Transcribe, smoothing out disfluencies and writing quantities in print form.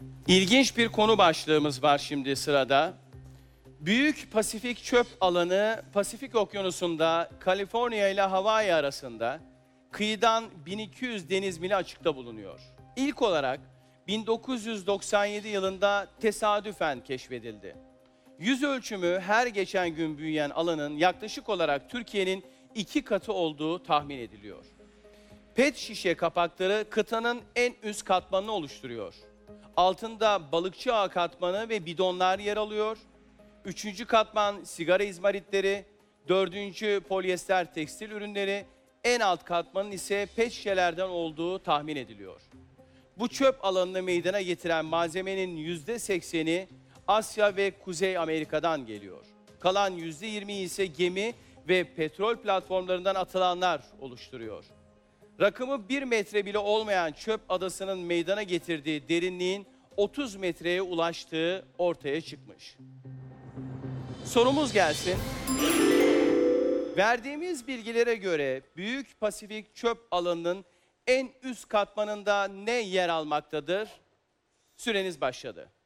İlginç bir konu başlığımız var şimdi sırada. Büyük Pasifik çöp alanı Pasifik Okyanusu'nda Kaliforniya ile Hawaii arasında kıyıdan 1200 deniz mili açıkta bulunuyor. İlk olarak 1997 yılında tesadüfen keşfedildi. Yüz ölçümü her geçen gün büyüyen alanın yaklaşık olarak Türkiye'nin 2 katı olduğu tahmin ediliyor. PET şişe kapakları kıtanın en üst katmanını oluşturuyor. Altında balıkçı ağı katmanı ve bidonlar yer alıyor. Üçüncü katman sigara izmaritleri, dördüncü polyester tekstil ürünleri, en alt katmanın ise pet şişelerden olduğu tahmin ediliyor. Bu çöp alanını meydana getiren malzemenin %80'i Asya ve Kuzey Amerika'dan geliyor. Kalan %20'yi ise gemi ve petrol platformlarından atılanlar oluşturuyor. Rakımı 1 metre bile olmayan çöp adasının meydana getirdiği derinliğin 30 metreye ulaştığı ortaya çıkmış. Sorumuz gelsin. Verdiğimiz bilgilere göre Büyük Pasifik çöp alanının en üst katmanında ne yer almaktadır? Süreniz başladı.